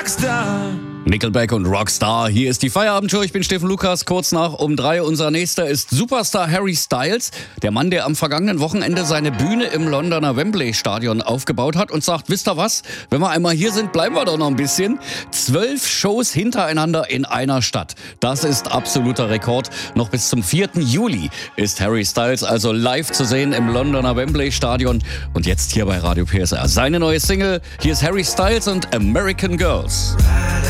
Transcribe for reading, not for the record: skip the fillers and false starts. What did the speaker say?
Rockstar. Nickelback und Rockstar. Hier ist die Feierabendshow. Ich bin Steffen Lukas. Kurz nach um 3. Unser nächster ist Superstar Harry Styles. Der Mann, der am vergangenen Wochenende seine Bühne im Londoner Wembley Stadion aufgebaut hat und sagt, wisst ihr was? Wenn wir einmal hier sind, bleiben wir doch noch ein bisschen. 12 Shows hintereinander in einer Stadt. Das ist absoluter Rekord. Noch bis zum 4. Juli ist Harry Styles also live zu sehen im Londoner Wembley Stadion. Und jetzt hier bei Radio PSR. Seine neue Single. Hier ist Harry Styles und American Girls.